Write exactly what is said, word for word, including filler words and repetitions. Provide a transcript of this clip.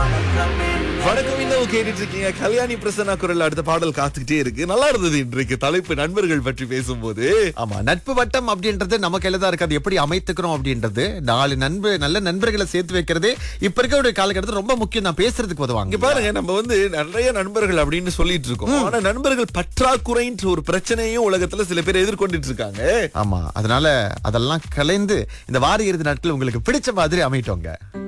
வணக்கம், இன்னும் கேட்டுட்டு இருக்கீங்க கல்யாணி பிரசன்னா குரல். அடுத்த பாடல் காத்துக்கிட்டே இருக்கு. நல்லா இருந்தது இன்றைக்கு தலைப்பு நண்பர்கள் பற்றி பேசும்போது. ஆமா, நட்பு வட்டம் அப்படின்றது நம்ம கையில தான் இருக்கு. அது எப்படி அமைத்துக்கிறோம் அப்படின்றது, நாலு நண்பு நல்ல நண்பர்களை சேர்த்து வைக்கிறதே இப்ப இருக்க ஒரு காலகட்டத்தில் ரொம்ப முக்கியம். நான் பேசுறதுக்கு இங்க உதவாங்க. பாருங்க, நம்ம வந்து நிறைய நண்பர்கள் அப்படின்னு சொல்லிட்டு இருக்கோம். ஆனா நண்பர்கள் பற்றாக்குறைன்ற ஒரு பிரச்சனையும் உலகத்துல சில பேர் எதிர்கொண்டுட்டு இருக்காங்க. ஆமா, அதனால அதெல்லாம் கலைந்து இந்த வார இறுதி நாட்கள் உங்களுக்கு பிடிச்ச மாதிரி அமைட்டோங்க.